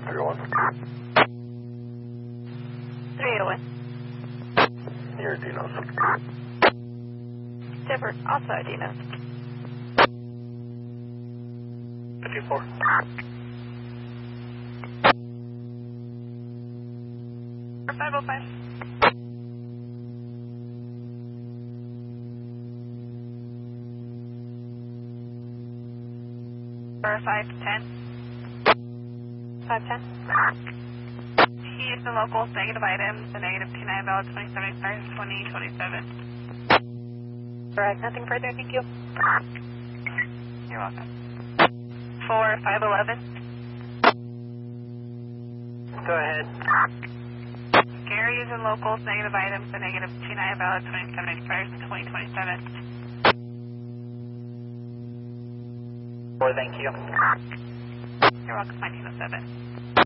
301. 301. Near Dinos. Zipper, also Dinos. 54. For 505. For 510. 510. He is the local negative items, the negative T9 valid 27 expires 2027. Correct, nothing further, thank you. You're welcome. For 511. Go ahead. Gary is in locals, negative items, the negative T9 valid 27 expires 2027. Thank you. You're welcome, 1907.